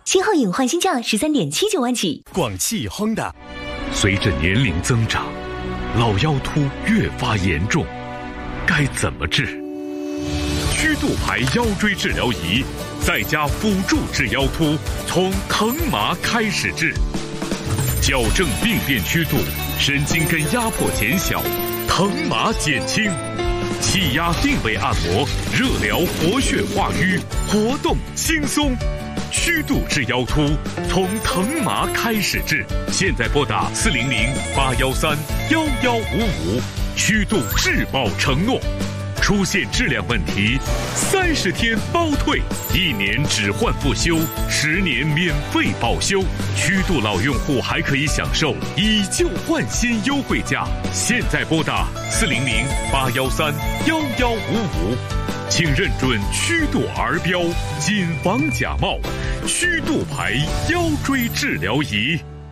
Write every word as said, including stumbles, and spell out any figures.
新皓影换新价十三点七九万起。 广汽亨达。 随着年龄增长，老腰突越发严重，该怎么治？曲度牌腰椎治疗仪，再加辅助治腰突，从疼麻开始治，矫正病变曲度，神经根压迫减小，疼麻减轻。气压定位按摩，热疗活血化瘀，活动轻松。曲度治腰突，从疼麻开始治。现在拨打四零零八幺三幺幺五五，曲度质保承诺。出现质量问题，三十天包退，一年只换不修，十年免费保修。曲度老用户还可以享受以旧换新优惠价。现在拨打四零零八幺三幺幺五五，请认准曲度儿标，谨防假冒。曲度牌腰椎治疗仪。